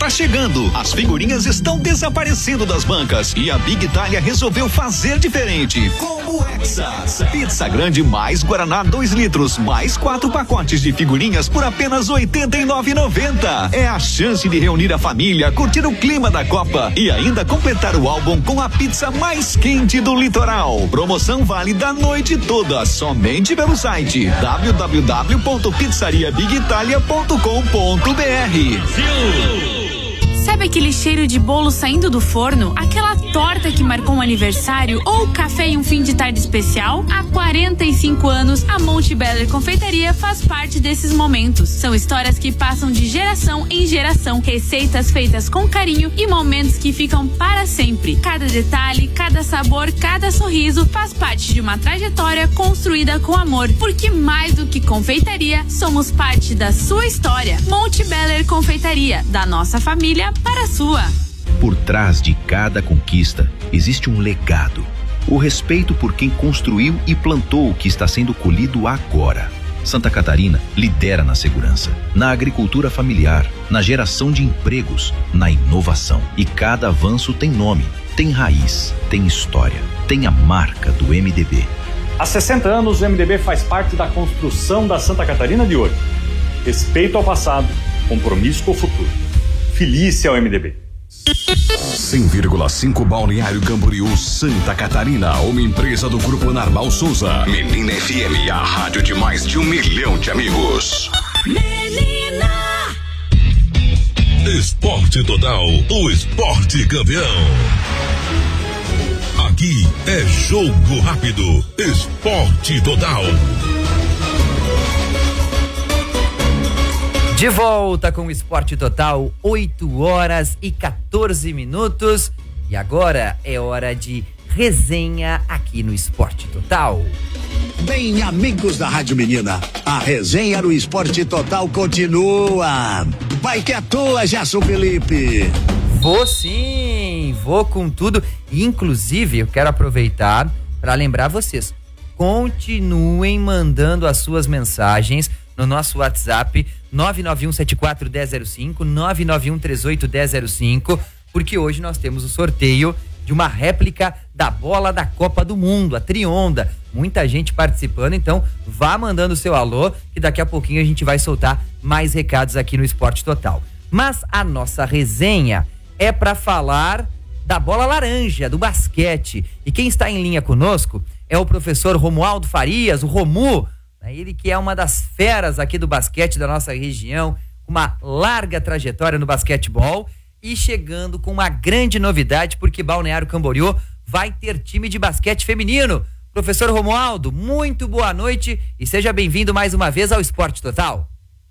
está chegando. As figurinhas estão desaparecendo das bancas e a Big Itália resolveu fazer diferente. Combo Hexas. Pizza grande mais Guaraná 2 litros, mais 4 pacotes de figurinhas por apenas R$ 89,90. É a chance de reunir a família, curtir o clima da Copa e ainda completar o álbum com a pizza mais quente do litoral. Promoção válida a noite toda, somente pelo site www.pizzariabigitalia.com.br. Sabe aquele cheiro de bolo saindo do forno? Aquela torta que marcou um aniversário? Ou café em um fim de tarde especial? Há 45 anos, a Monte Beller Confeitaria faz parte desses momentos. São histórias que passam de geração em geração, receitas feitas com carinho e momentos que ficam para sempre. Cada detalhe, cada sabor, cada sorriso faz parte de uma trajetória construída com amor. Porque mais do que confeitaria, somos parte da sua história. Monte Beller Confeitaria, da nossa família para a sua. Por trás de cada conquista existe um legado. O respeito por quem construiu e plantou o que está sendo colhido agora. Santa Catarina lidera na segurança, na agricultura familiar, na geração de empregos, na inovação. E cada avanço tem nome, tem raiz, tem história, tem a marca do MDB. Há 60 anos, o MDB faz parte da construção da Santa Catarina de hoje. Respeito ao passado, compromisso com o futuro. Filie-se ao MDB. 100,5 Balneário Camboriú, Santa Catarina, uma empresa do Grupo Narval Souza. Menina FM, a rádio de mais de 1 milhão de amigos. Menina! Esporte Total, o esporte campeão. Aqui é jogo rápido, Esporte Total. De volta com o Esporte Total, 8h14. E agora é hora de resenha aqui no Esporte Total. Bem, amigos da Rádio Menina, a resenha no Esporte Total continua. Vai que é tua, Gerson Felipe. Vou sim, vou com tudo. Inclusive, eu quero aproveitar para lembrar vocês, continuem mandando as suas mensagens no nosso WhatsApp 991741005, 991381005, porque hoje nós temos o sorteio de uma réplica da bola da Copa do Mundo, a Trionda. Muita gente participando, então vá mandando o seu alô, que daqui a pouquinho a gente vai soltar mais recados aqui no Esporte Total. Mas a nossa resenha é para falar da bola laranja, do basquete. E quem está em linha conosco é o professor Romualdo Farias, o Romu, ele que é uma das feras aqui do basquete da nossa região, uma larga trajetória no basquetebol e chegando com uma grande novidade, porque Balneário Camboriú vai ter time de basquete feminino. Professor Romualdo, muito boa noite e seja bem-vindo mais uma vez ao Esporte Total.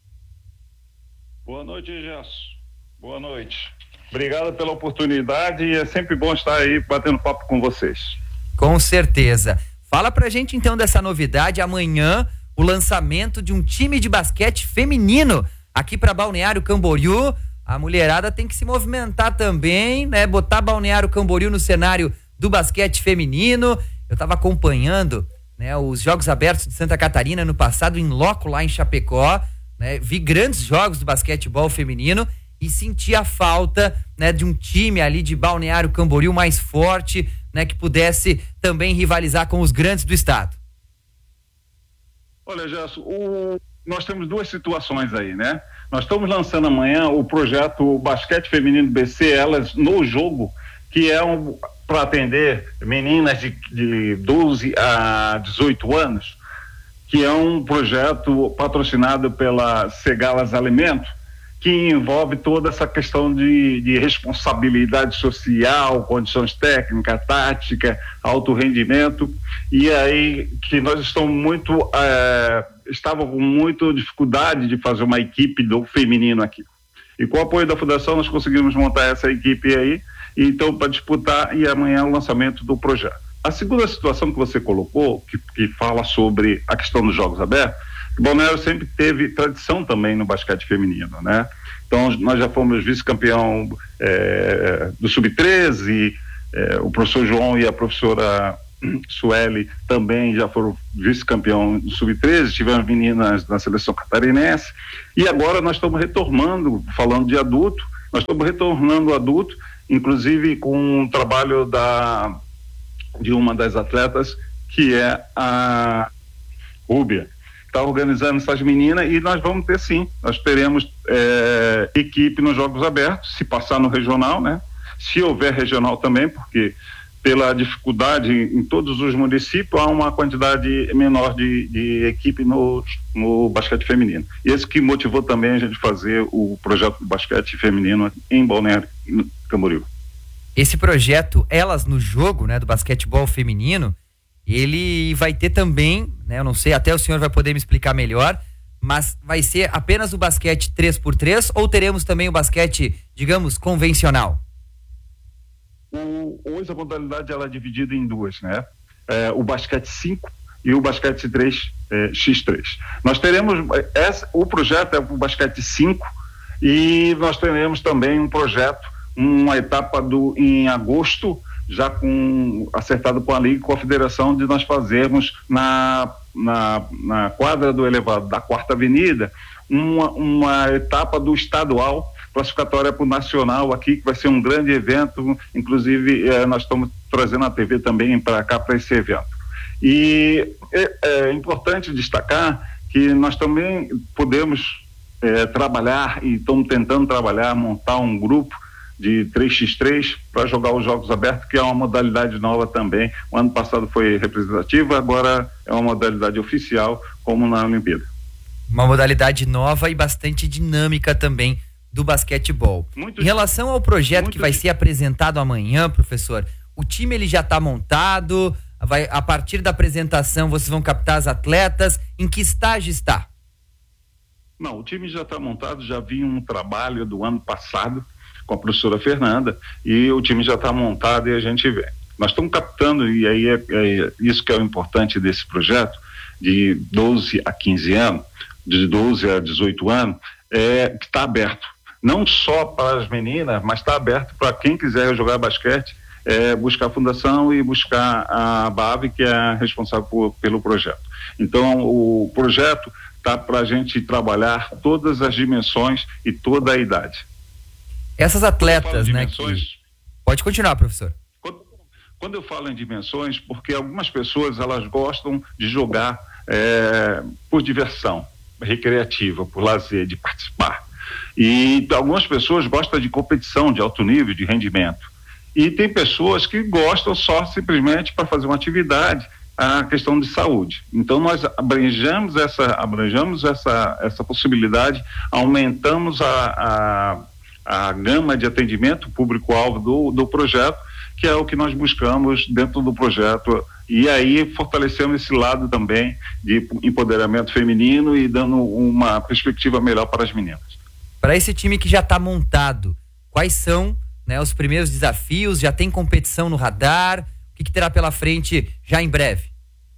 Boa noite, Gerson. Boa noite. Obrigado pela oportunidade e é sempre bom estar aí batendo papo com vocês. Com certeza. Fala pra gente então dessa novidade. Amanhã o lançamento de um time de basquete feminino aqui para Balneário Camboriú. A mulherada tem que se movimentar também, né? Botar Balneário Camboriú no cenário do basquete feminino. Eu estava acompanhando, né, os Jogos Abertos de Santa Catarina no passado, em loco lá em Chapecó, né? Vi grandes jogos do basquetebol feminino e senti a falta, né, de um time ali de Balneário Camboriú mais forte, né, que pudesse também rivalizar com os grandes do estado. Olha, Gerson, nós temos duas situações aí, né? Nós estamos lançando amanhã o projeto Basquete Feminino BC, elas no jogo, que é para atender meninas de 12 a 18 anos, que é um projeto patrocinado pela Segalas Alimentos, que envolve toda essa questão de responsabilidade social, condições técnicas, tática, alto rendimento, e aí que nós estávamos com muita dificuldade de fazer uma equipe do feminino aqui. E com o apoio da Fundação nós conseguimos montar essa equipe aí, então para disputar, e amanhã é o lançamento do projeto. A segunda situação que você colocou, que fala sobre a questão dos Jogos Abertos, o Balneário sempre teve tradição também no basquete feminino, né? Então nós já fomos vice-campeão do Sub-13, o professor João e a professora Sueli também já foram vice-campeão do Sub-13, tivemos meninas na seleção catarinense, e agora nós estamos retomando, falando de adulto, Nós estamos retornando adulto, inclusive com um trabalho de uma das atletas, que é a Rúbia. Está organizando essas meninas e nós vamos ter sim, nós teremos equipe nos Jogos Abertos, se passar no regional, né? Se houver regional também, porque pela dificuldade em todos os municípios há uma quantidade menor de equipe no basquete feminino. E esse que motivou também a gente fazer o projeto de basquete feminino em Balneário Camboriú. Esse projeto Elas no Jogo, né, do basquetebol feminino, ele vai ter também, né, eu não sei, até o senhor vai poder me explicar melhor, mas vai ser apenas o basquete 3x3 ou teremos também o basquete, digamos, convencional? Hoje a modalidade ela é dividida em duas, né? O basquete 5 e o basquete 3x3. Nós teremos, o projeto é o basquete 5 e nós teremos também um projeto, uma etapa em agosto, já acertado com a Liga e com a Federação, de nós fazermos na quadra do elevado da 4ª Avenida uma etapa do estadual, classificatória para o nacional aqui, que vai ser um grande evento, inclusive nós estamos trazendo a TV também para cá, para esse evento. E é importante destacar que nós também podemos trabalhar, e estamos tentando trabalhar, montar um grupo de 3x3 para jogar os Jogos Abertos, que é uma modalidade nova também. O ano passado foi representativa, agora é uma modalidade oficial, como na Olimpíada. Uma modalidade nova e bastante dinâmica também do basquetebol. Em relação ao projeto que vai ser apresentado amanhã, professor, o time ele já está montado, a partir da apresentação vocês vão captar as atletas, em que estágio está? Não, o time já está montado, já vinha um trabalho do ano passado com a professora Fernanda, e o time já está montado e a gente vê. Nós estamos captando, e aí é isso que é o importante desse projeto, de 12 a 15 anos, de 12 a 18 anos, que está aberto. Não só para as meninas, mas está aberto para quem quiser jogar basquete, buscar a fundação e buscar a BAV, que é responsável pelo projeto. Então, o projeto está para a gente trabalhar todas as dimensões e toda a idade. Essas atletas, né? Pode continuar, professor. Quando eu falo em dimensões, porque algumas pessoas elas gostam de jogar por diversão recreativa, por lazer, de participar. E algumas pessoas gostam de competição de alto nível, de rendimento. E tem pessoas que gostam só simplesmente para fazer uma atividade, a questão de saúde. Então nós abrangemos essa possibilidade, aumentamos a gama de atendimento, público-alvo do projeto, que é o que nós buscamos dentro do projeto, e aí fortalecemos esse lado também de empoderamento feminino e dando uma perspectiva melhor para as meninas. Para esse time que já está montado, quais são, né, os primeiros desafios? Já tem competição no radar? O que terá pela frente já em breve?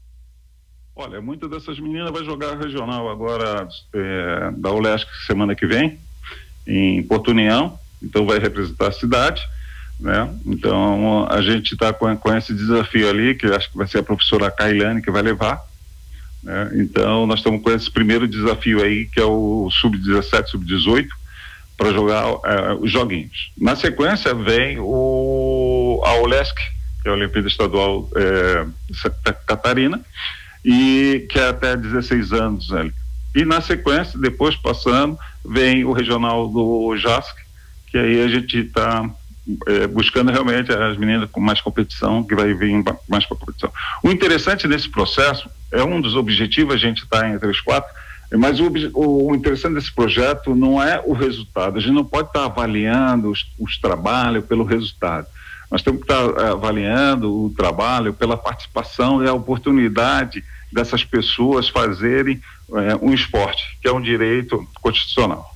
Olha, muitas dessas meninas vai jogar regional agora da ULESC semana que vem, em Porto União, então vai representar a cidade, né? Então a gente está com esse desafio ali, que acho que vai ser a professora Kailane que vai levar, né? Então nós estamos com esse primeiro desafio aí, que é o sub-17, sub-18, para jogar os joguinhos. Na sequência vem a ULESC, que é a Olimpíada Estadual de Santa Catarina, e que é até 16 anos ali. E na sequência, depois passando, vem o regional do JASC, que aí a gente está buscando realmente as meninas com mais competição, que vai vir mais para competição. O interessante nesse processo, um dos objetivos, a gente está entre os 4, mas o interessante desse projeto não é o resultado. A gente não pode estar avaliando os trabalhos pelo resultado. Nós temos que estar avaliando o trabalho pela participação e a oportunidade dessas pessoas fazerem um esporte, que é um direito constitucional.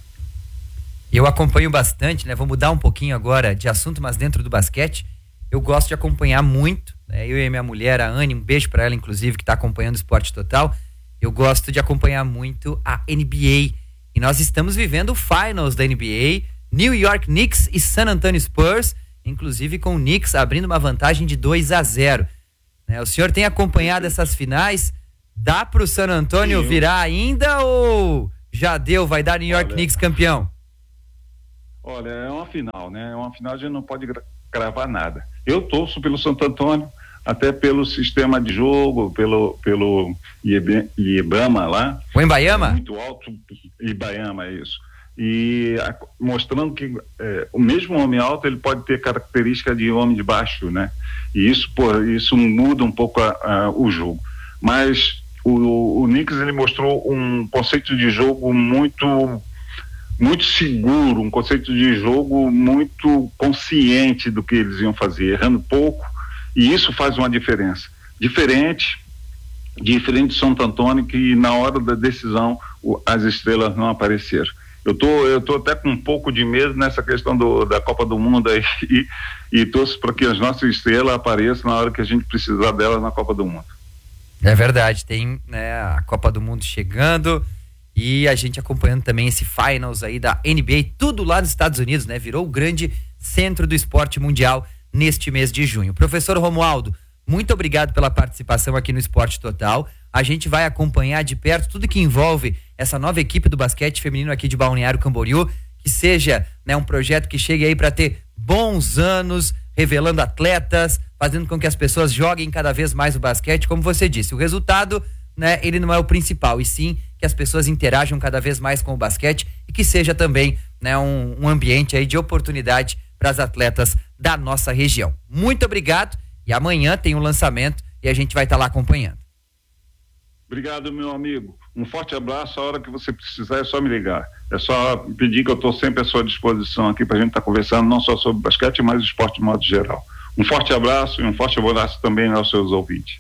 Eu acompanho bastante, né? Vou mudar um pouquinho agora de assunto, mas dentro do basquete, eu gosto de acompanhar muito, né? Eu e a minha mulher, a Anne, um beijo para ela, inclusive, que está acompanhando o Esporte Total. Eu gosto de acompanhar muito a NBA. E nós estamos vivendo o Finals da NBA, New York Knicks e San Antonio Spurs, inclusive com o Knicks abrindo uma vantagem de 2-0. Né? O senhor tem acompanhado essas finais? Dá pro San Antonio virar ainda ou já deu? Vai dar New York Knicks campeão? Olha, é uma final, né? É uma final, a gente não pode cravar nada. Eu torço pelo Santo Antônio, até pelo sistema de jogo, pelo Ibama lá. O Embaiama? Muito alto, Ibaiama, isso. E mostrando que o mesmo homem alto, ele pode ter característica de homem de baixo, né? E isso muda um pouco o jogo. Mas o Knicks, ele mostrou um conceito de jogo muito seguro, um conceito de jogo muito consciente do que eles iam fazer, errando pouco, e isso faz uma diferença. Diferente de Santo Antônio, que na hora da decisão as estrelas não apareceram. Eu tô até com um pouco de medo nessa questão da Copa do Mundo aí, e torço para que as nossas estrelas apareçam na hora que a gente precisar delas na Copa do Mundo. É verdade, tem, né, a Copa do Mundo chegando e a gente acompanhando também esse Finals aí da NBA, tudo lá nos Estados Unidos, né? Virou o grande centro do esporte mundial neste mês de junho. Professor Romualdo, muito obrigado pela participação aqui no Esporte Total. A gente vai acompanhar de perto tudo que envolve essa nova equipe do basquete feminino aqui de Balneário Camboriú, que seja, né, um projeto que chegue aí para ter bons anos, revelando atletas, fazendo com que as pessoas joguem cada vez mais o basquete. Como você disse, o resultado, né, ele não é o principal, e sim que as pessoas interajam cada vez mais com o basquete e que seja também, né, um ambiente aí de oportunidade para as atletas da nossa região. Muito obrigado, e amanhã tem um lançamento e a gente vai estar lá acompanhando. Obrigado, meu amigo. Um forte abraço. A hora que você precisar é só me ligar. É só pedir, que eu estou sempre à sua disposição aqui para a gente estar conversando, não só sobre basquete, mas esporte de modo geral. Um forte abraço e um forte abraço também aos seus ouvintes.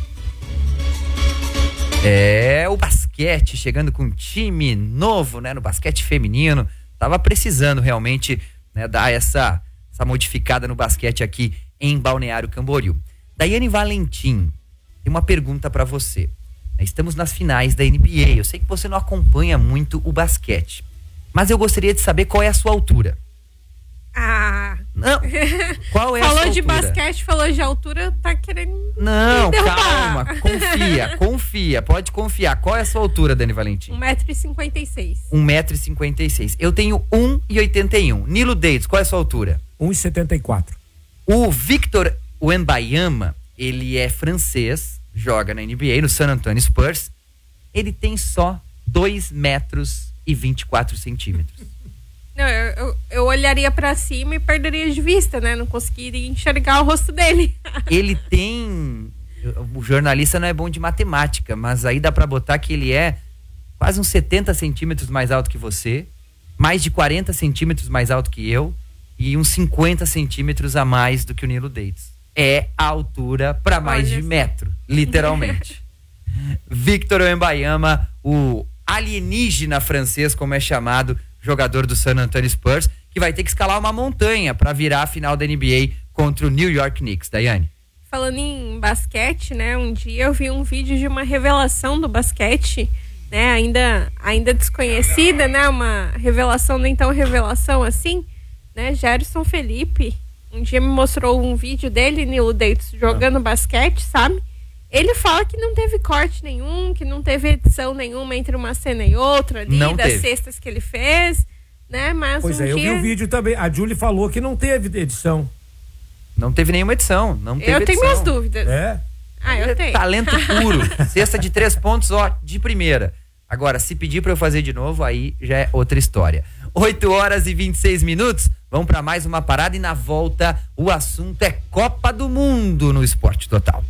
O basquete chegando com um time novo, né, no basquete feminino. Tava precisando realmente, né, dar essa modificada no basquete aqui em Balneário Camboriú. Daiane Valentim, tem uma pergunta para você. Estamos nas finais da NBA. Eu sei que você não acompanha muito o basquete, mas eu gostaria de saber qual é a sua altura. Não. Qual é a sua altura? Falou de basquete, falou de altura, tá querendo... Não, calma, confia, pode confiar. Qual é a sua altura, Dani Valentim? 1,56 m. 1,56 m. Eu tenho 1,81 m. Nilo Dates, qual é a sua altura? 1,74 m. O Victor Wembanyama, ele é francês, joga na NBA, no San Antonio Spurs. Ele tem só 2,24 m. Não, eu olharia pra cima e perderia de vista, né? Não conseguiria enxergar o rosto dele. Ele tem... O jornalista não é bom de matemática, mas aí dá pra botar que ele é quase uns 70 centímetros mais alto que você, mais de 40 centímetros mais alto que eu e uns 50 centímetros a mais do que o Nilo Dates. É a altura pra mais de metro, literalmente. Victor Wembanyama, o alienígena francês, como é chamado, jogador do San Antonio Spurs, que vai ter que escalar uma montanha para virar a final da NBA contra o New York Knicks. Daiane. Falando em basquete, né? Um dia eu vi um vídeo de uma revelação do basquete, né? Ainda desconhecida, né? Uma revelação, nem tão revelação assim, né? Gerson Felipe, um dia me mostrou um vídeo dele, Nilo Dates, jogando basquete, sabe? Ele fala que não teve corte nenhum, que não teve edição nenhuma entre uma cena e outra ali, não das teve. cestas que ele fez, né? Mas pois eu vi o vídeo também. A Julie falou que não teve edição. Não teve nenhuma edição. Não teve eu tenho edição. minhas dúvidas. Eu tenho. Talento puro. Cesta de 3 pontos, ó, de primeira. Agora, se pedir pra eu fazer de novo, aí já é outra história. 8h26. Vamos pra mais uma parada e na volta o assunto é Copa do Mundo no Esporte Total.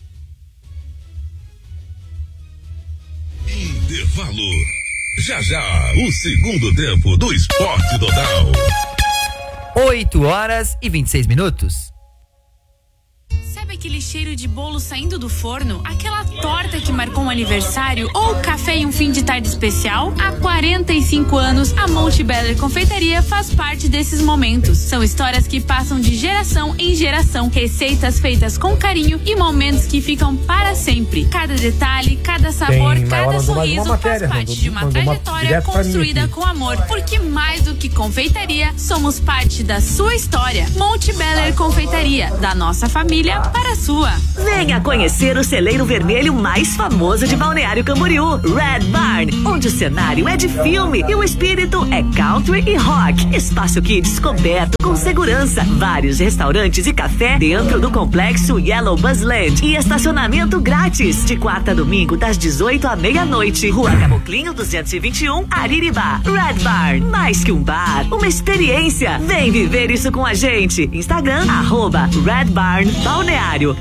Intervalo. Já já, o segundo tempo do Esporte Total. 8h26. Sabe aquele cheiro de bolo saindo do forno? Aquela torta que marcou um aniversário? Ou café em um fim de tarde especial? Há 45 anos, a Monte Beller Confeitaria faz parte desses momentos. São histórias que passam de geração em geração, receitas feitas com carinho e momentos que ficam para sempre. Cada detalhe, cada sabor, cada sorriso faz parte de uma trajetória construída com amor. Porque mais do que confeitaria, somos parte da sua história. Monte Beller Confeitaria, da nossa família para é sua. Venha conhecer o celeiro vermelho mais famoso de Balneário Camboriú, Red Barn, onde o cenário é de filme e o espírito é country e rock. Espaço Kids coberto com segurança, vários restaurantes e café dentro do complexo Yellow Buzzland e estacionamento grátis de quarta a domingo das 18 à meia-noite. Rua Caboclinho 221, Ariribá. Red Barn, mais que um bar, uma experiência. Vem viver isso com a gente. Instagram @Red Barn Balneário.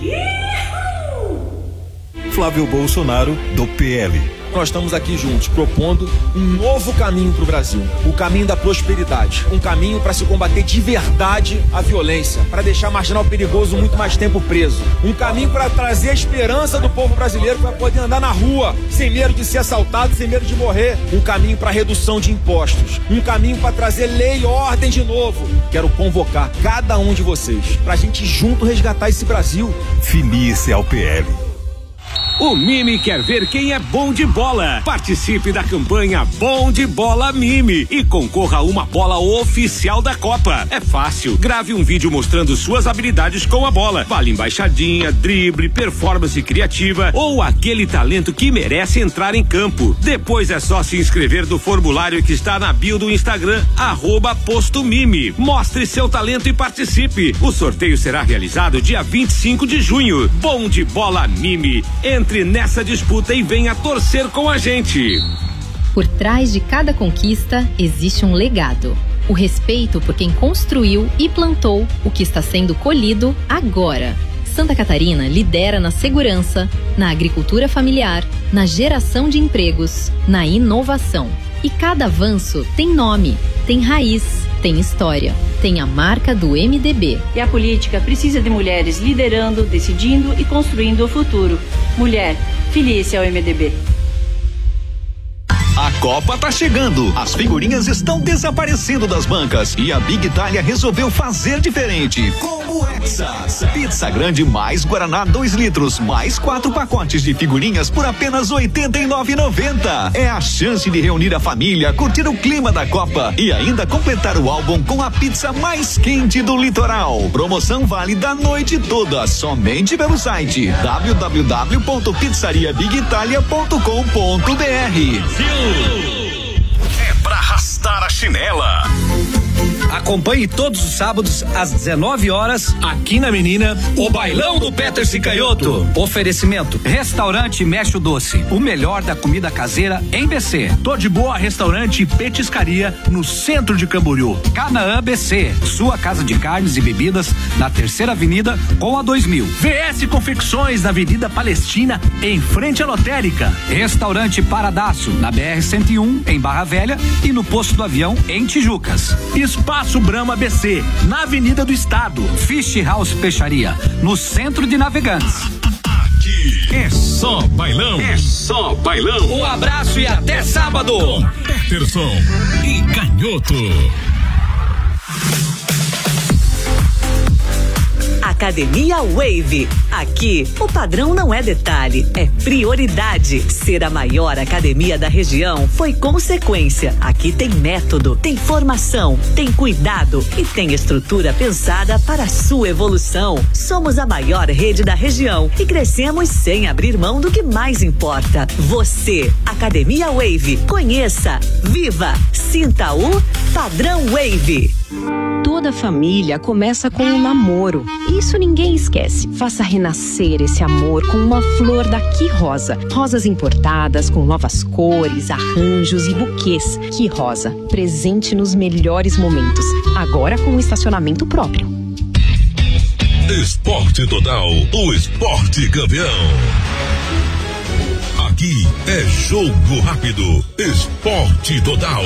Flávio Bolsonaro, do PL. Nós estamos aqui juntos propondo um novo caminho para o Brasil, o caminho da prosperidade, um caminho para se combater de verdade a violência, para deixar marginal perigoso muito mais tempo preso, um caminho para trazer a esperança do povo brasileiro para poder andar na rua sem medo de ser assaltado, sem medo de morrer, um caminho para redução de impostos, um caminho para trazer lei e ordem de novo. Quero convocar cada um de vocês para a gente junto resgatar esse Brasil. Filie-se ao PL. O Mime quer ver quem é bom de bola. Participe da campanha Bom de Bola Mime e concorra a uma bola oficial da Copa. É fácil. Grave um vídeo mostrando suas habilidades com a bola. Vale embaixadinha, drible, performance criativa ou aquele talento que merece entrar em campo. Depois é só se inscrever no formulário que está na bio do Instagram, @postomime. Mostre seu talento e participe. O sorteio será realizado dia 25 de junho. Bom de Bola Mime. Entre nessa disputa e venha torcer com a gente. Por trás de cada conquista existe um legado. O respeito por quem construiu e plantou o que está sendo colhido agora. Santa Catarina lidera na segurança, na agricultura familiar, na geração de empregos, na inovação. E cada avanço tem nome, tem raiz, tem história, tem a marca do MDB. E a política precisa de mulheres liderando, decidindo e construindo o futuro. Mulher, filie-se ao MDB. A Copa tá chegando, as figurinhas estão desaparecendo das bancas e a Big Itália resolveu fazer diferente. Combo Exas, pizza grande mais Guaraná 2 litros, mais 4 pacotes de figurinhas por apenas R$ 89,90. É a chance de reunir a família, curtir o clima da Copa e ainda completar o álbum com a pizza mais quente do litoral. Promoção válida a noite toda, somente pelo site www.pizzariabigitalia.com.br. É pra arrastar a chinela. Acompanhe todos os sábados às 19 horas aqui na Menina, o Bailão do Peter Cicanhoto. Oferecimento: Restaurante Mexe Doce, o melhor da comida caseira em BC. Tô de Boa Restaurante e Petiscaria no centro de Camboriú. Canaã BC, sua casa de carnes e bebidas na Terceira Avenida com a 2000. VS Confecções na Avenida Palestina em frente à Lotérica. Restaurante Paradaço na BR-101 em Barra Velha e no Posto do Avião em Tijucas. Espaço Brahma BC, na Avenida do Estado. Fish House Peixaria, no centro de Navegantes. Aqui é só bailão. É só bailão. Um abraço e até sábado. Com Peterson e Canhoto. Academia Wave. Aqui, o padrão não é detalhe, é prioridade. Ser a maior academia da região foi consequência. Aqui tem método, tem formação, tem cuidado e tem estrutura pensada para a sua evolução. Somos a maior rede da região e crescemos sem abrir mão do que mais importa. Você, Academia Wave. Conheça, viva, sinta o Padrão Wave. Toda família começa com um namoro. Isso ninguém esquece. Faça renascer esse amor com uma flor da Que Rosa. Rosas importadas com novas cores, arranjos e buquês. Que Rosa, presente nos melhores momentos. Agora com um estacionamento próprio. Esporte Total, o esporte campeão. Aqui é jogo rápido. Esporte Total.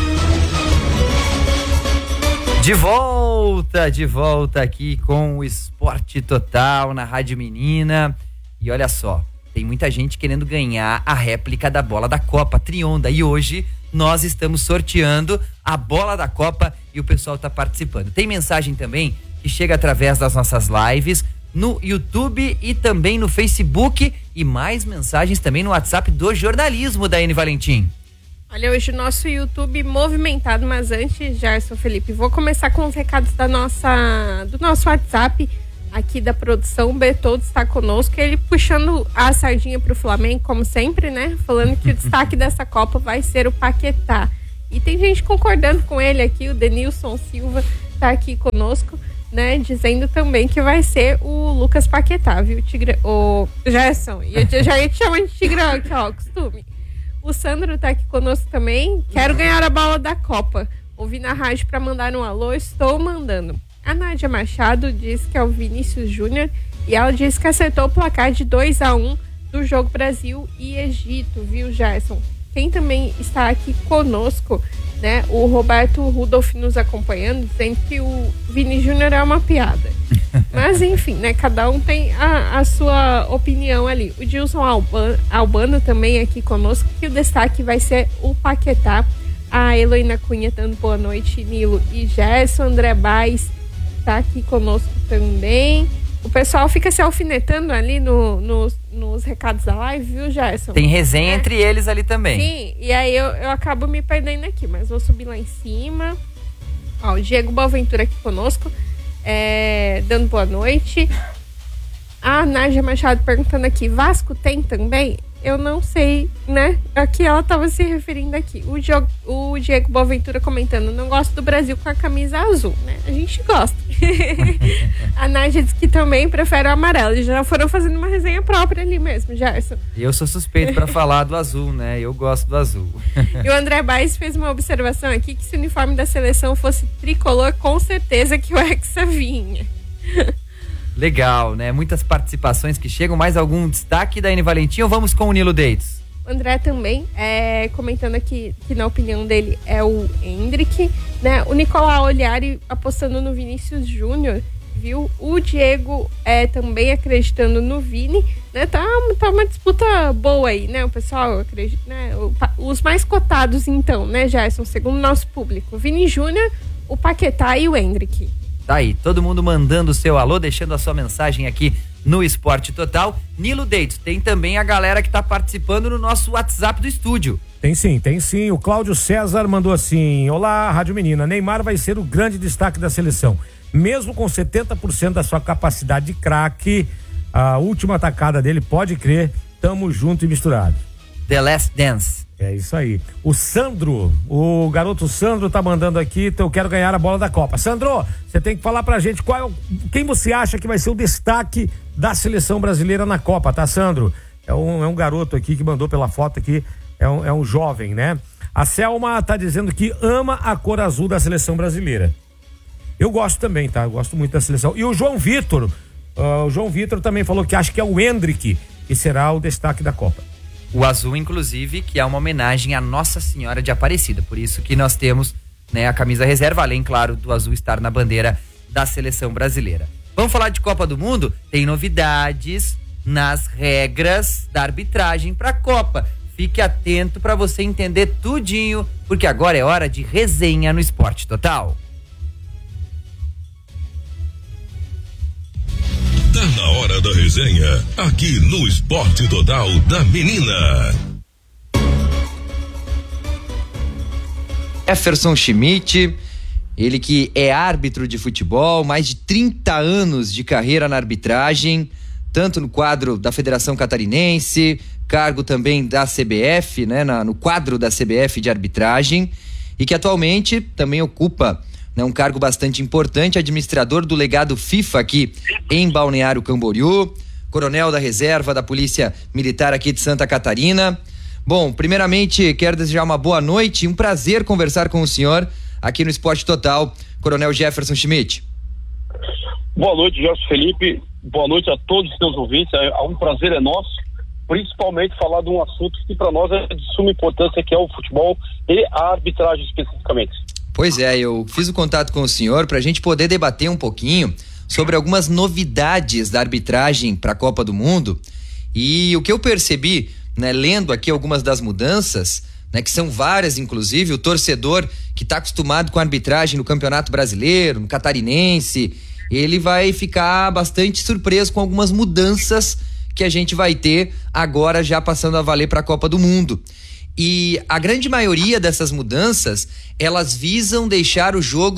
De volta aqui com o Esporte Total na Rádio Menina. E olha só, tem muita gente querendo ganhar a réplica da bola da Copa Trionda. E hoje nós estamos sorteando a bola da Copa e o pessoal está participando. Tem mensagem também que chega através das nossas lives no YouTube e também no Facebook. E mais mensagens também no WhatsApp do jornalismo da N Valentim. Olha, hoje o nosso YouTube movimentado, mas antes, Gerson, Felipe, vou começar com os recados do nosso WhatsApp. aqui da produção, o Bertoldo está conosco, ele puxando a sardinha pro Flamengo, como sempre, né? Falando que o destaque dessa Copa vai ser o Paquetá. E tem gente concordando com ele aqui, o Denilson Silva tá aqui conosco, né? Dizendo também que vai ser o Lucas Paquetá, viu, Tigre? O Gerson, e eu já ia te chamar de Tigrão aqui, ó, costume. O Sandro tá aqui conosco também, quero ganhar a bola da Copa. Ouvi na rádio para mandar um alô, estou mandando. A Nádia Machado diz que é o Vinícius Júnior e ela diz que acertou o placar de 2-1 do jogo Brasil e Egito, viu, Gerson? Quem também está aqui conosco, né? O Roberto Rudolph nos acompanhando, dizendo que o Vini Júnior é uma piada. Mas enfim, né? Cada um tem a sua opinião ali. O Dilson Albano também aqui conosco, que o destaque vai ser o Paquetá. A Heloína Cunha dando boa noite, Nilo e Gerson. André Baez tá aqui conosco também. O pessoal fica se alfinetando ali nos recados da live, viu, Gerson? Tem resenha entre eles ali também. Sim, e aí eu acabo me perdendo aqui, mas vou subir lá em cima. Ó, o Diego Boaventura aqui conosco, dando boa noite. A Nádia Machado perguntando aqui, Vasco tem também? Eu não sei, né? Aqui ela estava se referindo aqui. O Diego Boaventura comentando, não gosto do Brasil com a camisa azul, né? A gente gosta. A Nádia diz que também prefere o amarelo. Eles já foram fazendo uma resenha própria ali mesmo, Gerson. Eu sou suspeito para falar do azul, né? Eu gosto do azul. E o André Baez fez uma observação aqui que se o uniforme da seleção fosse tricolor, com certeza que o Hexa vinha. Legal, né? Muitas participações que chegam. Mais algum destaque da Ine Valentim ou vamos com o Nilo Deitz? O André também comentando aqui que na opinião dele é o Hendrick, né? O Nicolau Oliari apostando no Vinícius Júnior, viu? O Diego também acreditando no Vini, né? Tá uma disputa boa aí, né? O pessoal acredita, né? Os mais cotados então, né, Gerson? Segundo o nosso público, o Vini Júnior, o Paquetá e o Hendrick. Tá aí, todo mundo mandando o seu alô, deixando a sua mensagem aqui no Esporte Total. Nilo Deitz, tem também a galera que tá participando no nosso WhatsApp do estúdio. Tem sim. O Cláudio César mandou assim: olá, Rádio Menina, Neymar vai ser o grande destaque da seleção. Mesmo com 70% da sua capacidade de craque, a última atacada dele, pode crer, tamo junto e misturado. The Last Dance. É isso aí. O Sandro, o garoto Sandro tá mandando aqui, então eu quero ganhar a bola da Copa. Sandro, você tem que falar pra gente quem você acha que vai ser o destaque da seleção brasileira na Copa, tá, Sandro? É um garoto aqui que mandou pela foto aqui, é um jovem, né? A Selma tá dizendo que ama a cor azul da seleção brasileira. Eu gosto também, tá? Eu gosto muito da seleção. E o João Vitor também falou que acha que é o Hendrick que será o destaque da Copa. O azul, inclusive, que é uma homenagem à Nossa Senhora de Aparecida. Por isso que nós temos, né, a camisa reserva, além, claro, do azul estar na bandeira da seleção brasileira. Vamos falar de Copa do Mundo? Tem novidades nas regras da arbitragem para a Copa. Fique atento para você entender tudinho, porque agora é hora de resenha no Esporte Total. Tá na hora da resenha, aqui no Esporte Total da Menina. Jefferson Schmidt, ele que é árbitro de futebol, mais de 30 anos de carreira na arbitragem, tanto no quadro da Federação Catarinense, cargo também da CBF, né, no quadro da CBF de arbitragem, e que atualmente também ocupa, né, um cargo bastante importante, administrador do legado FIFA aqui em Balneário Camboriú, coronel da reserva da Polícia Militar aqui de Santa Catarina. Bom, primeiramente quero desejar uma boa noite e um prazer conversar com o senhor aqui no Esporte Total, Coronel Jefferson Schmidt. Boa noite, Gerson Felipe, boa noite a todos os seus ouvintes, um prazer é nosso, principalmente falar de um assunto que para nós é de suma importância, que é o futebol e a arbitragem especificamente. Pois é, eu fiz o contato com o senhor para a gente poder debater um pouquinho sobre algumas novidades da arbitragem para a Copa do Mundo. E o que eu percebi, né, lendo aqui algumas das mudanças, né, que são várias, inclusive, o torcedor que está acostumado com a arbitragem no Campeonato Brasileiro, no Catarinense, ele vai ficar bastante surpreso com algumas mudanças que a gente vai ter agora já passando a valer para a Copa do Mundo. E a grande maioria dessas mudanças, elas visam deixar o jogo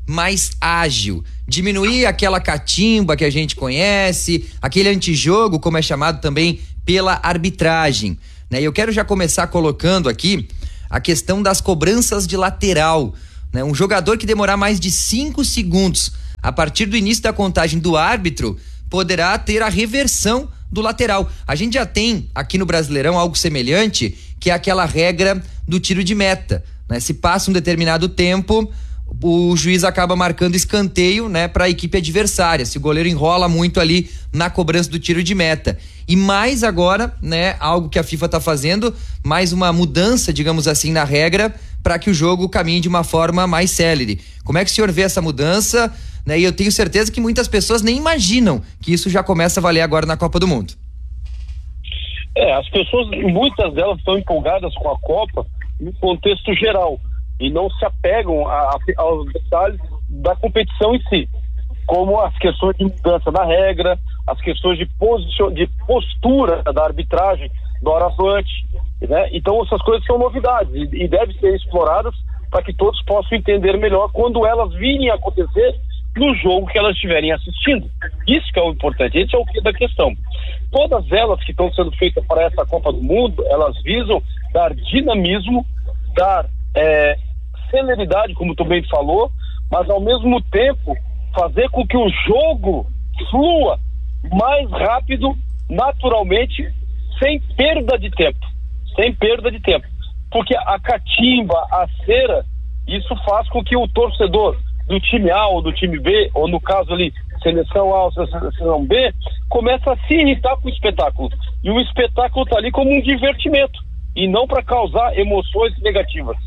mais ágil, diminuir aquela catimba que a gente conhece, aquele antijogo, como é chamado também pela arbitragem, né? E eu quero já começar colocando aqui a questão das cobranças de lateral, né? Um jogador que demorar mais de 5 segundos a partir do início da contagem do árbitro poderá ter a reversão do lateral. A gente já tem aqui no Brasileirão algo semelhante, que é aquela regra do tiro de meta, né? Se passa um determinado tempo, o juiz acaba marcando escanteio, né, para a equipe adversária, se o goleiro enrola muito ali na cobrança do tiro de meta. E mais agora, né, algo que a FIFA está fazendo, mais uma mudança, digamos assim, na regra, para que o jogo caminhe de uma forma mais célere. Como é que o senhor vê essa mudança? Né, e eu tenho certeza que muitas pessoas nem imaginam que isso já começa a valer agora na Copa do Mundo. As pessoas, muitas delas estão empolgadas com a Copa no contexto geral e não se apegam aos detalhes da competição em si, como as questões de mudança da regra, as questões de postura da arbitragem do horizonte, né? Então essas coisas são novidades e devem ser exploradas para que todos possam entender melhor quando elas virem a acontecer no jogo que elas estiverem assistindo. Isso que é o importante, esse é o que da questão. Todas elas que estão sendo feitas para essa Copa do Mundo, elas visam dar dinamismo, dar celeridade, como tu bem falou, mas ao mesmo tempo fazer com que o jogo flua mais rápido, naturalmente, sem perda de tempo. Porque a catimba, a cera, isso faz com que o torcedor do time A ou do time B, ou no caso ali, seleção A ou seleção B, comece a se irritar com o espetáculo. E o espetáculo está ali como um divertimento, e não para causar emoções negativas.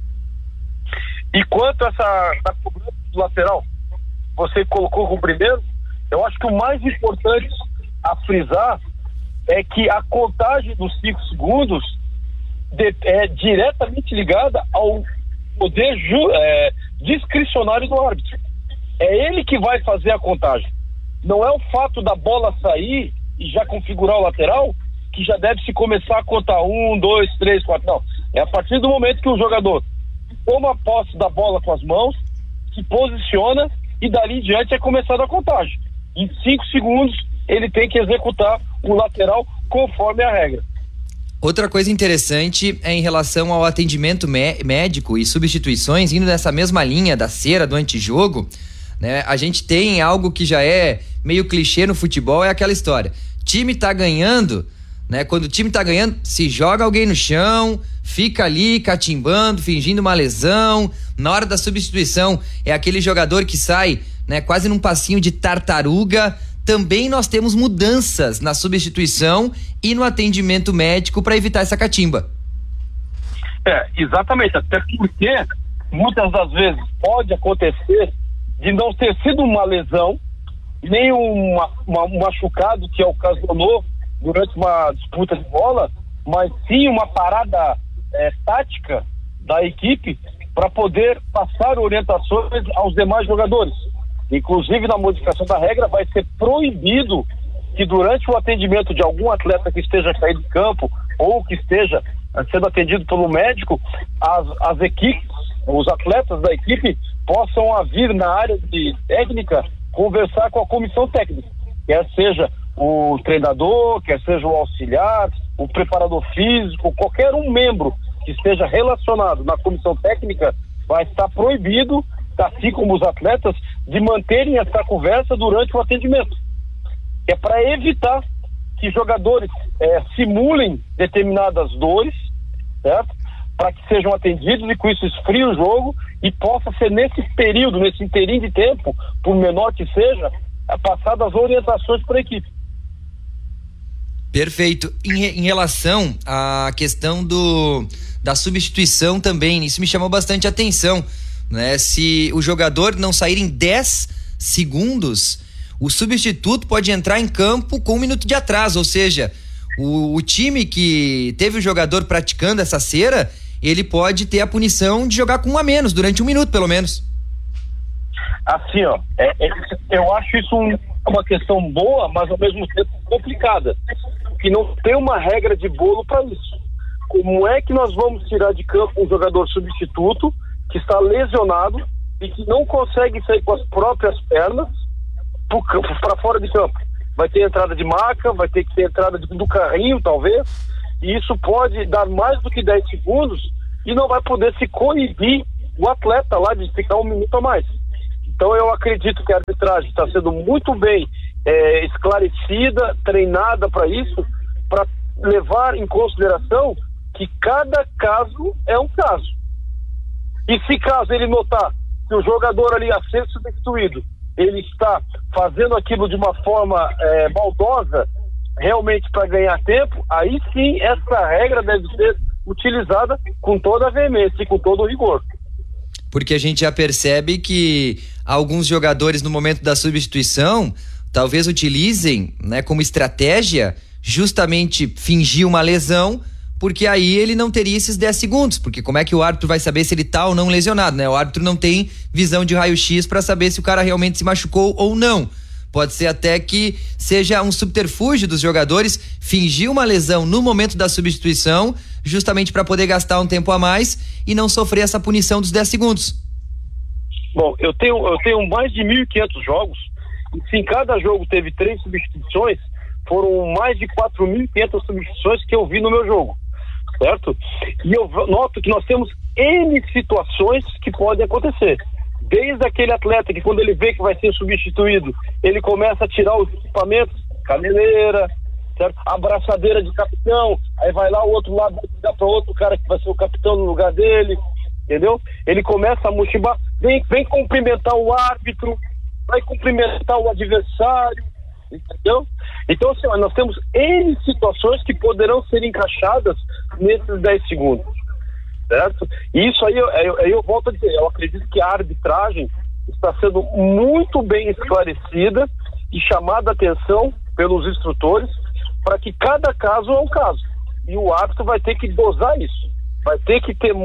E quanto a essa cobrança do lateral, você colocou como primeiro, eu acho que o mais importante a frisar é que a contagem dos 5 segundos é diretamente ligada ao poder discricionário do árbitro. É ele que vai fazer a contagem. Não é o fato da bola sair e já configurar o lateral que já deve se começar a contar 1, 2, 3, 4. Não. É a partir do momento que o jogador toma posse da bola com as mãos, se posiciona e dali em diante é começada a contagem. Em 5 segundos ele tem que executar o lateral conforme a regra. Outra coisa interessante é em relação ao atendimento médico e substituições, indo nessa mesma linha da cera do antijogo, né? A gente tem algo que já é meio clichê no futebol, é aquela história. Time tá ganhando, né? Quando o time tá ganhando, se joga alguém no chão, fica ali catimbando, fingindo uma lesão. Na hora da substituição é aquele jogador que sai, né, quase num passinho de tartaruga. Também nós temos mudanças na substituição e no atendimento médico para evitar essa catimba. Exatamente, até porque muitas das vezes pode acontecer de não ter sido uma lesão, nem um machucado que ocasionou durante uma disputa de bola, mas sim uma parada tática da equipe para poder passar orientações aos demais jogadores. Inclusive, na modificação da regra, vai ser proibido que durante o atendimento de algum atleta que esteja caído de campo ou que esteja sendo atendido pelo médico, as equipes, os atletas da equipe possam vir na área de técnica conversar com a comissão técnica, quer seja o treinador, quer seja o auxiliar, o preparador físico, qualquer um membro que esteja relacionado na comissão técnica vai estar proibido, assim como os atletas, de manterem essa conversa durante o atendimento. É para evitar que jogadores simulem determinadas dores, certo? Para que sejam atendidos e com isso esfrie o jogo e possa ser nesse período, nesse inteirinho de tempo, por menor que seja, passadas orientações para a equipe. Perfeito. Em relação à questão da substituição também, isso me chamou bastante atenção, né? Se o jogador não sair em 10 segundos, o substituto pode entrar em campo com 1 minuto de atraso, ou seja, o time que teve o jogador praticando essa cera, ele pode ter a punição de jogar com 1 a menos, durante 1 minuto pelo menos. Assim, eu acho isso uma questão boa, mas ao mesmo tempo complicada, que não tem uma regra de bolo para isso. Como é que nós vamos tirar de campo um jogador substituto que está lesionado e que não consegue sair com as próprias pernas para fora de campo. Vai ter entrada de maca, vai ter que ter entrada do carrinho, talvez, e isso pode dar mais do que 10 segundos e não vai poder se coibir o atleta lá de ficar 1 minuto a mais. Então eu acredito que a arbitragem está sendo muito bem esclarecida, treinada para isso, para levar em consideração que cada caso é um caso. E se caso ele notar que o jogador ali a ser substituído, ele está fazendo aquilo de uma forma maldosa, realmente para ganhar tempo, aí sim essa regra deve ser utilizada com toda a veemência e com todo o rigor. Porque a gente já percebe que alguns jogadores no momento da substituição talvez utilizem, né, como estratégia justamente fingir uma lesão, porque aí ele não teria esses 10 segundos, porque como é que o árbitro vai saber se ele tá ou não lesionado, né? O árbitro não tem visão de raio-x para saber se o cara realmente se machucou ou não. Pode ser até que seja um subterfúgio dos jogadores fingir uma lesão no momento da substituição, justamente para poder gastar um tempo a mais e não sofrer essa punição dos 10 segundos. Bom, eu tenho mais de 1.500 jogos, e se em cada jogo teve 3 substituições, foram mais de 4.500 substituições que eu vi no meu jogo, certo? E eu noto que nós temos N situações que podem acontecer. Desde aquele atleta que quando ele vê que vai ser substituído, ele começa a tirar os equipamentos, caneleira, certo? Abraçadeira de capitão, aí vai lá o outro lado, vai dar para outro cara que vai ser o capitão no lugar dele, entendeu? Ele começa a mochibar, vem cumprimentar o árbitro, vai cumprimentar o adversário, entendeu? Então, assim, nós temos N situações que poderão ser encaixadas nesses 10 segundos, certo? E isso aí eu volto a dizer, eu acredito que a arbitragem está sendo muito bem esclarecida e chamada a atenção pelos instrutores para que cada caso é um caso. E o árbitro vai ter que dosar isso. Vai ter que ter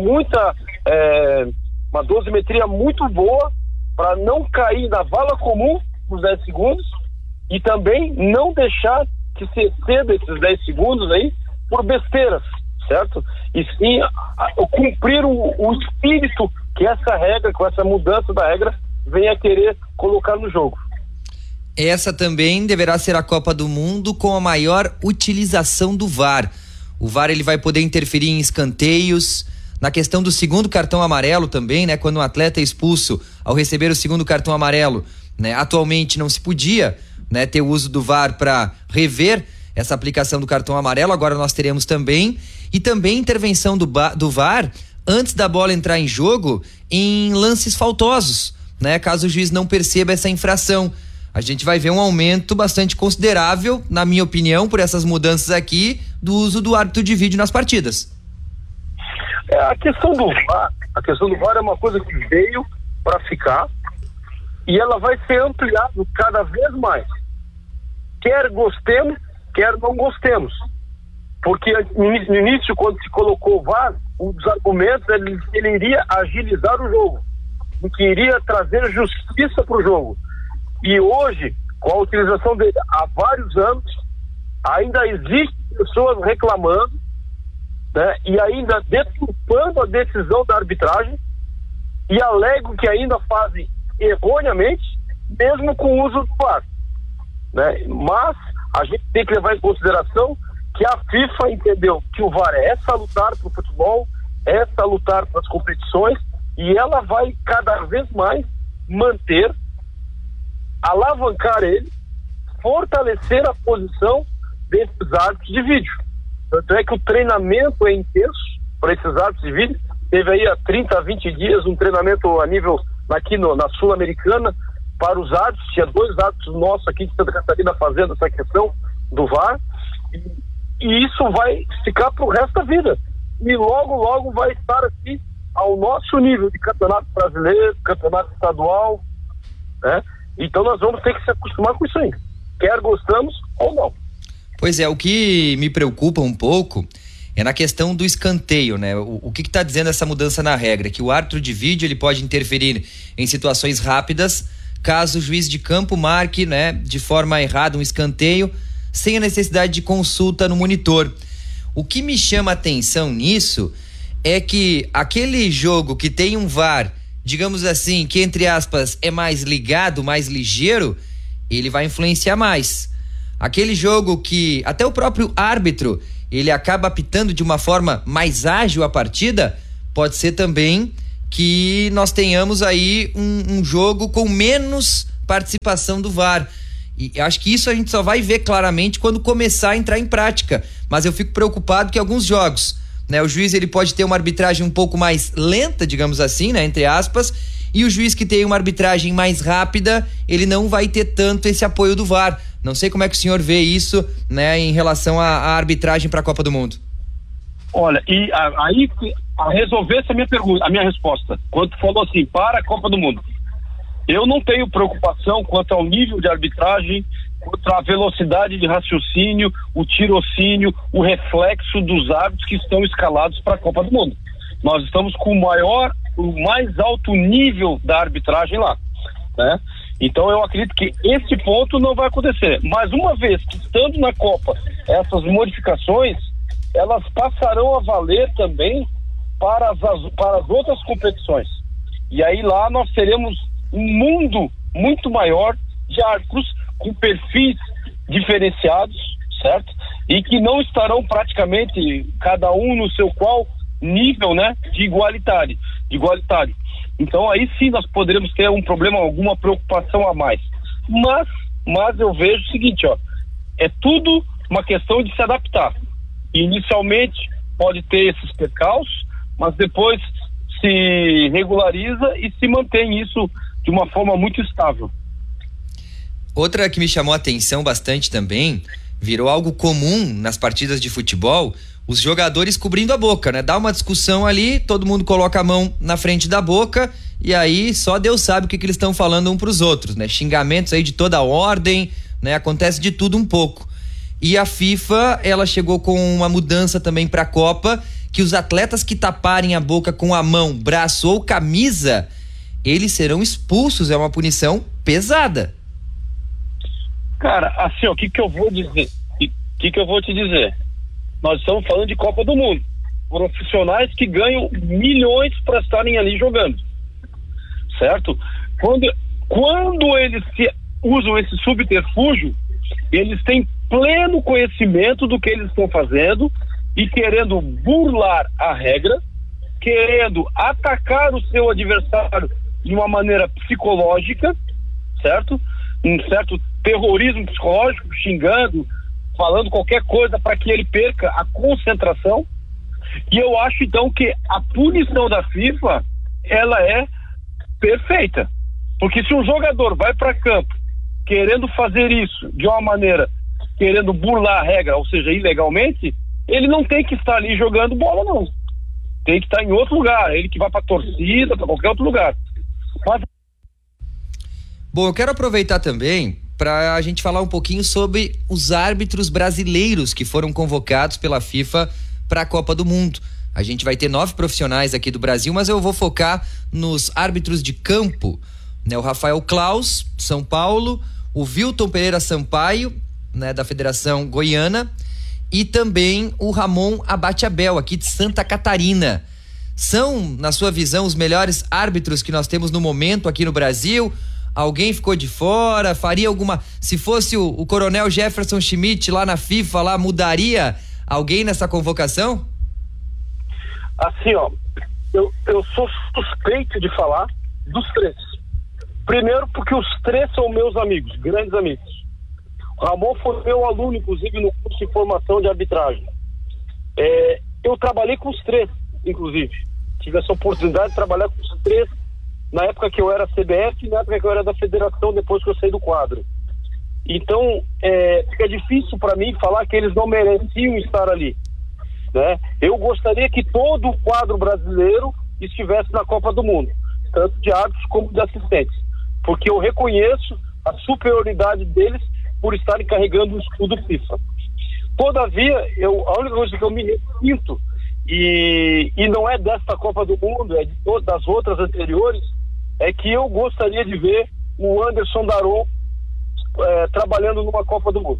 uma dosimetria muito boa para não cair na vala comum nos 10 segundos e também não deixar que se exceda esses 10 segundos aí por besteiras, certo? E sim cumprir o espírito que essa regra, com essa mudança da regra, venha querer colocar no jogo. Essa também deverá ser a Copa do Mundo com a maior utilização do VAR. O VAR ele vai poder interferir em escanteios, na questão do segundo cartão amarelo também, né? Quando um atleta é expulso ao receber o segundo cartão amarelo, né? Atualmente não se podia, né, ter o uso do VAR para rever essa aplicação do cartão amarelo, agora nós teremos também, e também intervenção do VAR antes da bola entrar em jogo em lances faltosos, né? Caso o juiz não perceba essa infração. A gente vai ver um aumento bastante considerável, na minha opinião, por essas mudanças aqui, do uso do árbitro de vídeo nas partidas. A questão do VAR é uma coisa que veio para ficar e ela vai ser ampliada cada vez mais. Quer gostemos, quer não gostemos. Porque no início, quando se colocou o VAR, um dos argumentos é que ele iria agilizar o jogo, que iria trazer justiça para o jogo. E hoje, com a utilização dele há vários anos, ainda existem pessoas reclamando, né, e ainda deturpando a decisão da arbitragem e alegam que ainda fazem erroneamente, mesmo com o uso do VAR, né? Mas a gente tem que levar em consideração que a FIFA entendeu que o VAR é salutar para o futebol, é salutar para as competições, e ela vai cada vez mais manter, alavancar ele, fortalecer a posição desses árbitros de vídeo. Tanto é que o treinamento é intenso para esses árbitros de vídeo. Teve aí há 30 a 20 dias um treinamento a nível aqui na Sul-Americana para os árbitros. Tinha 2 árbitros nossos aqui de Santa Catarina fazendo essa questão do VAR. E isso vai ficar para o resto da vida. E logo vai estar aqui ao nosso nível de campeonato brasileiro, campeonato estadual, né? Então nós vamos ter que se acostumar com isso aí, quer gostamos ou não. Pois é, o que me preocupa um pouco é na questão do escanteio, né? O que está dizendo essa mudança na regra? Que o árbitro de vídeo ele pode interferir em situações rápidas caso o juiz de campo marque, né, de forma errada um escanteio sem a necessidade de consulta no monitor. O que me chama a atenção nisso é que aquele jogo que tem um VAR digamos assim, que entre aspas é mais ligado, mais ligeiro, ele vai influenciar mais. Aquele jogo que até o próprio árbitro, ele acaba apitando de uma forma mais ágil a partida, pode ser também que nós tenhamos aí um jogo com menos participação do VAR. E acho que isso a gente só vai ver claramente quando começar a entrar em prática. Mas eu fico preocupado que alguns jogos, né, o juiz ele pode ter uma arbitragem um pouco mais lenta, digamos assim, né, entre aspas, e o juiz que tem uma arbitragem mais rápida, ele não vai ter tanto esse apoio do VAR. Não sei como é que o senhor vê isso, né, em relação à arbitragem para a Copa do Mundo. Olha, e aí a resolver essa minha pergunta, a minha resposta, quando tu falou assim, para a Copa do Mundo, eu não tenho preocupação quanto ao nível de arbitragem, quanto à velocidade de raciocínio, o tirocínio, o reflexo dos árbitros que estão escalados para a Copa do Mundo. Nós estamos com o mais alto nível da arbitragem lá, né? Então eu acredito que esse ponto não vai acontecer. Mas uma vez que estando na Copa, essas modificações, elas passarão a valer também para as outras competições. E aí lá nós teremos um mundo muito maior de árbitros com perfis diferenciados, certo? E que não estarão praticamente cada um no seu qual nível, né, de igualitário. Então aí sim nós poderemos ter um problema, alguma preocupação a mais. Mas eu vejo o seguinte, ó, é tudo uma questão de se adaptar. Inicialmente pode ter esses percalços, mas depois se regulariza e se mantém isso de uma forma muito estável. Outra que me chamou a atenção bastante também, virou algo comum nas partidas de futebol, os jogadores cobrindo a boca, né? Dá uma discussão ali, todo mundo coloca a mão na frente da boca e aí só Deus sabe o que eles estão falando um pros outros, né? Xingamentos aí de toda a ordem, né? Acontece de tudo um pouco. E a FIFA, ela chegou com uma mudança também pra Copa, que os atletas que taparem a boca com a mão, braço ou camisa, eles serão expulsos, é uma punição pesada. Cara, assim, ó, o que eu vou dizer? O que eu vou te dizer? Nós estamos falando de Copa do Mundo. Profissionais que ganham milhões para estarem ali jogando. Certo? Quando eles usam esse subterfúgio, eles têm pleno conhecimento do que eles estão fazendo e querendo burlar a regra, querendo atacar o seu adversário de uma maneira psicológica, certo? Um certo terrorismo psicológico, xingando, falando qualquer coisa para que ele perca a concentração. E eu acho então que a punição da FIFA, ela é perfeita, porque se um jogador vai para campo querendo fazer isso de uma maneira, querendo burlar a regra, ou seja, ilegalmente, ele não tem que estar ali jogando bola, não. Tem que estar em outro lugar, ele que vai para torcida, para qualquer outro lugar. Mas... Bom, eu quero aproveitar também para a gente falar um pouquinho sobre os árbitros brasileiros que foram convocados pela FIFA para a Copa do Mundo. A gente vai ter 9 profissionais aqui do Brasil, mas eu vou focar nos árbitros de campo, né? O Rafael Klaus, São Paulo, o Wilton Pereira Sampaio, né, da Federação Goiana, e também o Ramon Abate-Abel, aqui de Santa Catarina. São, na sua visão, os melhores árbitros que nós temos no momento aqui no Brasil? Alguém ficou de fora? Faria alguma... Se fosse o Coronel Jefferson Schmidt lá na FIFA, lá mudaria alguém nessa convocação? Assim, ó, eu sou suspeito de falar dos 3. Primeiro porque os 3 são meus amigos, grandes amigos. O Ramon foi meu aluno, inclusive, no curso de formação de arbitragem. Eu trabalhei com os 3, inclusive. Tive essa oportunidade de trabalhar com os 3 na época que eu era CBF e na época que eu era da federação, depois que eu saí do quadro. Então, fica difícil para mim falar que eles não mereciam estar ali, né? Eu gostaria que todo o quadro brasileiro estivesse na Copa do Mundo, tanto de árbitros como de assistentes, porque eu reconheço a superioridade deles por estarem carregando o escudo FIFA. Todavia, a única coisa que eu me repito, e não é desta Copa do Mundo, é de todas as outras anteriores, é que eu gostaria de ver o Anderson Daron trabalhando numa Copa do Mundo.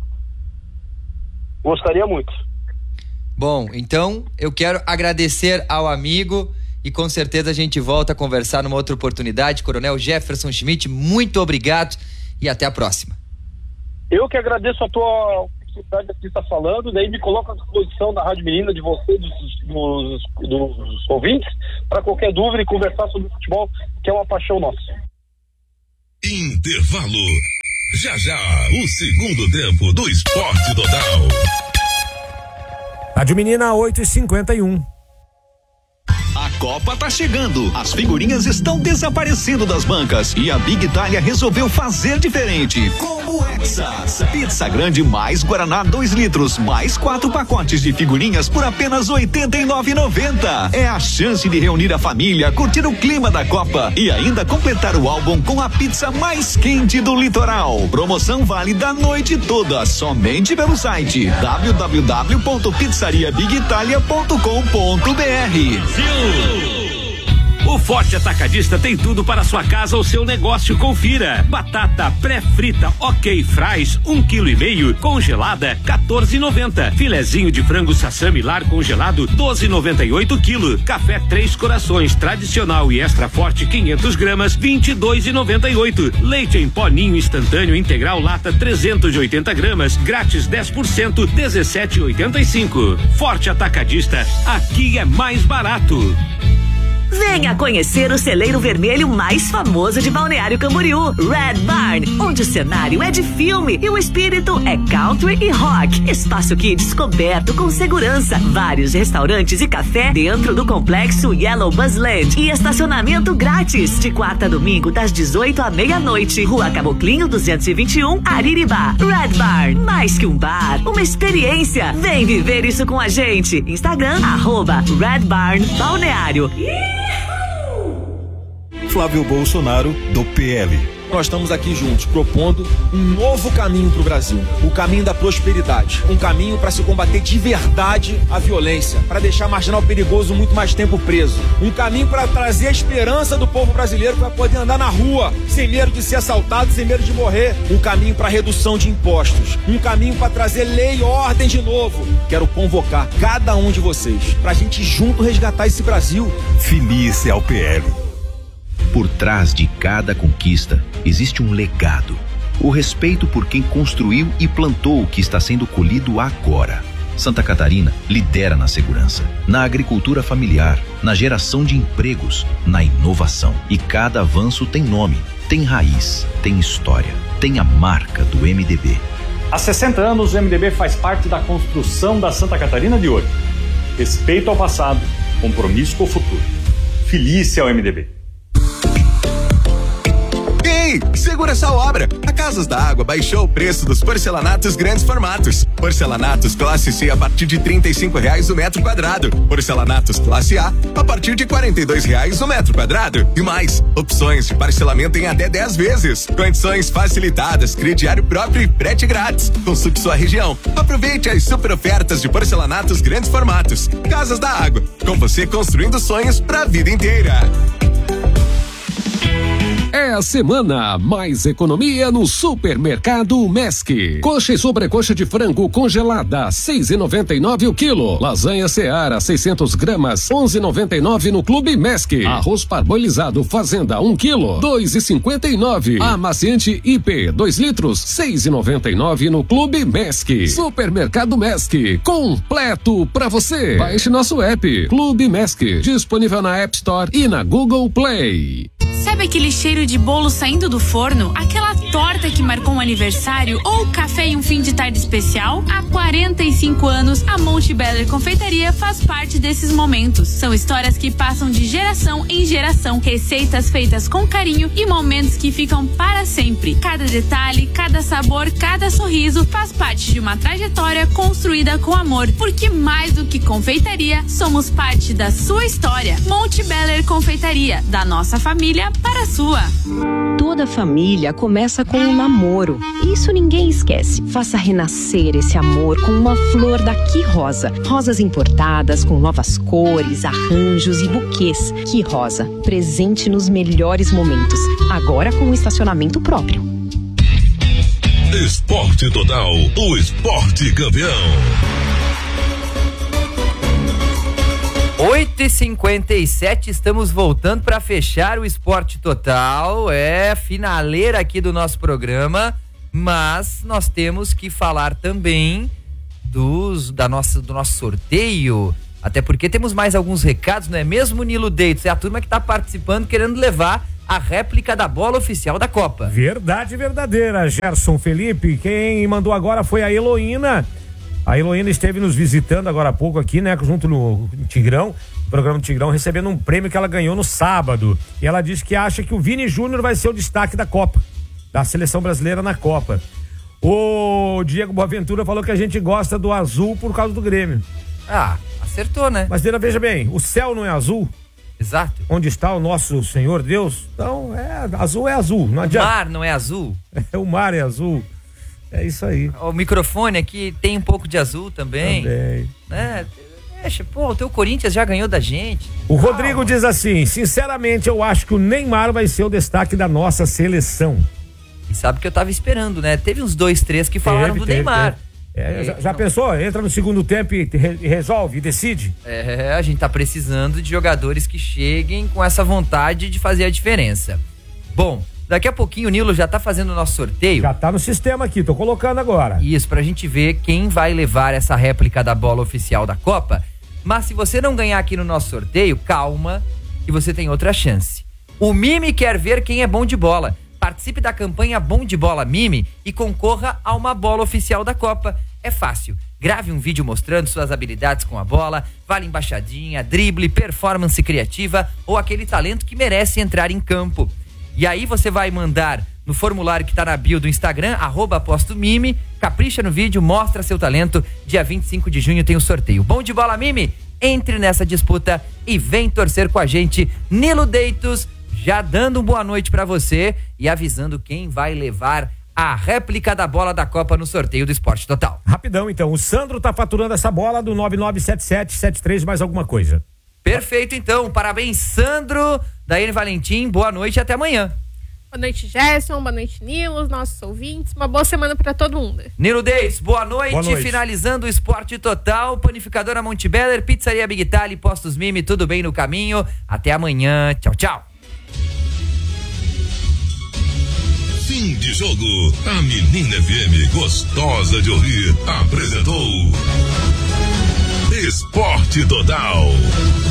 Gostaria muito. Bom, então eu quero agradecer ao amigo e com certeza a gente volta a conversar numa outra oportunidade. Coronel Jefferson Schmidt, muito obrigado e até a próxima. Eu que agradeço a tua oportunidade de estar falando, daí me coloco à disposição da Rádio Menina, de você, dos ouvintes, para qualquer dúvida e conversar sobre futebol, que é uma paixão nossa. Intervalo. Já já, o segundo tempo do Esporte Total. Rádio Menina 8h51. A Copa tá chegando, as figurinhas estão desaparecendo das bancas e a Big Itália resolveu fazer diferente. Combo Exas, pizza grande mais Guaraná 2 litros, mais 4 pacotes de figurinhas por apenas R$ 89,90. É a chance de reunir a família, curtir o clima da Copa e ainda completar o álbum com a pizza mais quente do litoral. Promoção válida a noite toda, somente pelo site www.pizzariabigitalia.com.br. O Forte Atacadista tem tudo para sua casa ou seu negócio. Confira: batata pré-frita OK Fries 1,5 kg congelada R$14,90. Filezinho de frango Sassami Lar congelado R$12,98 kg. Café Três Corações tradicional e extra forte 500 gramas R$22,98. Leite em pó Ninho instantâneo integral lata 380 gramas grátis 10% R$17,85. Forte Atacadista, aqui é mais barato. Venha conhecer o celeiro vermelho mais famoso de Balneário Camboriú, Red Barn, onde o cenário é de filme e o espírito é country e rock. Espaço Kids coberto com segurança, vários restaurantes e café dentro do complexo Yellow Buzzland e estacionamento grátis de quarta a domingo das 18 à meia-noite. Rua Caboclinho 221, Ariribá. Red Barn, mais que um bar, uma experiência. Vem viver isso com a gente. Instagram @Red Barn Balneário. Flávio Bolsonaro, do PL. Nós estamos aqui juntos propondo um novo caminho para o Brasil, o caminho da prosperidade, um caminho para se combater de verdade a violência, para deixar marginal perigoso muito mais tempo preso, um caminho para trazer a esperança do povo brasileiro para poder andar na rua sem medo de ser assaltado, sem medo de morrer, um caminho para redução de impostos, um caminho para trazer lei e ordem de novo. Quero convocar cada um de vocês para a gente junto resgatar esse Brasil. Feliz é o PL. Por trás de cada conquista existe um legado. O respeito por quem construiu e plantou o que está sendo colhido agora. Santa Catarina lidera na segurança, na agricultura familiar, na geração de empregos, na inovação. E cada avanço tem nome, tem raiz, tem história, tem a marca do MDB. Há 60 anos, o MDB faz parte da construção da Santa Catarina de hoje. Respeito ao passado, compromisso com o futuro. Feliz é o MDB. Ei, segura essa obra! A Casas da Água baixou o preço dos porcelanatos grandes formatos. Porcelanatos classe C a partir de R$35 o metro quadrado. Porcelanatos classe A partir de R$42 o metro quadrado. E mais, opções de parcelamento em até 10 vezes. Condições facilitadas, crediário próprio e frete grátis. Consulte sua região. Aproveite as super ofertas de porcelanatos grandes formatos. Casas da Água, com você construindo sonhos pra vida inteira. É a semana mais economia no Supermercado Mesc. Coxa e sobrecoxa de frango congelada, R$6,99 o quilo. Lasanha Seara, 600 gramas, R$11,99 no Clube Mesc. Arroz parbolizado Fazenda, 1 quilo, R$2,59. Amaciante IP, 2 litros, R$6,99 no Clube Mesc. Supermercado Mesc, completo pra você. Baixe nosso app, Clube Mesc, disponível na App Store e na Google Play. Sabe aquele cheiro de bolo saindo do forno? Aquela torta que marcou um aniversário? Ou café e um fim de tarde especial? Há 45 anos, a Monte Beller Confeitaria faz parte desses momentos. São histórias que passam de geração em geração, receitas feitas com carinho e momentos que ficam para sempre. Cada detalhe, cada sabor, cada sorriso faz parte de uma trajetória construída com amor, porque mais do que confeitaria, somos parte da sua história. Monte Beller Confeitaria, da nossa família para a sua. Toda família começa com um namoro. Isso ninguém esquece. Faça renascer esse amor com uma flor da Que Rosa. Rosas importadas com novas cores, arranjos e buquês. Que Rosa, presente nos melhores momentos. Agora com um estacionamento próprio. Esporte Total, o esporte campeão. 8h57, estamos voltando para fechar o Esporte Total. É finaleira aqui do nosso programa, mas nós temos que falar também do nosso sorteio. Até porque temos mais alguns recados, não é mesmo, Nilo Deitos? É a turma que está participando, querendo levar a réplica da bola oficial da Copa. Verdade verdadeira, Gerson Felipe. Quem mandou agora foi a Heloína. A Heloína esteve nos visitando agora há pouco aqui, né? Junto no Tigrão, programa do Tigrão, recebendo um prêmio que ela ganhou no sábado. E ela disse que acha que o Vini Júnior vai ser o destaque da Copa, da seleção brasileira na Copa. O Diego Boaventura falou que a gente gosta do azul por causa do Grêmio. Ah, acertou, né? Mas veja bem, o céu não é azul? Exato. Onde está o nosso Senhor Deus? Então, azul é azul, não adianta. O mar não é azul? O mar é azul. É isso aí. O microfone aqui tem um pouco de azul também. Né? Deixa, o teu Corinthians já ganhou da gente. O Rodrigo diz assim: sinceramente, eu acho que o Neymar vai ser o destaque da nossa seleção. E sabe que eu tava esperando, né? Teve uns 2, 3 que falaram do Neymar. Já pensou? Entra no segundo tempo e resolve, e decide? A gente tá precisando de jogadores que cheguem com essa vontade de fazer a diferença. Bom, daqui a pouquinho o Nilo já tá fazendo o nosso sorteio. Já tá no sistema aqui, tô colocando agora. Isso, pra gente ver quem vai levar essa réplica da bola oficial da Copa. Mas se você não ganhar aqui no nosso sorteio, calma, que você tem outra chance. O Mimi quer ver quem é bom de bola. Participe da campanha Bom de Bola Mimi e concorra a uma bola oficial da Copa. É fácil. Grave um vídeo mostrando suas habilidades com a bola, vale embaixadinha, drible, performance criativa ou aquele talento que merece entrar em campo. E aí você vai mandar no formulário que tá na bio do Instagram, @apostomimi, capricha no vídeo, mostra seu talento. Dia 25 de junho tem o sorteio. Bom de Bola Mimi? Entre nessa disputa e vem torcer com a gente. Nilo Deitos já dando uma boa noite pra você e avisando quem vai levar a réplica da bola da Copa no sorteio do Esporte Total. Rapidão, então. O Sandro tá faturando essa bola do 997773 mais alguma coisa. Perfeito, então. Parabéns, Sandro. Daiane Valentim, boa noite e até amanhã. Boa noite, Gerson. Boa noite, Nilo, os nossos ouvintes. Uma boa semana pra todo mundo. Nilo Deis, boa noite. Boa noite. Finalizando o Esporte Total. Panificadora Montebeller, Pizzaria Big Italy, Postos Mimi, tudo bem no caminho. Até amanhã. Tchau, tchau. Fim de jogo. A Menina FM, gostosa de ouvir, apresentou Esporte Total.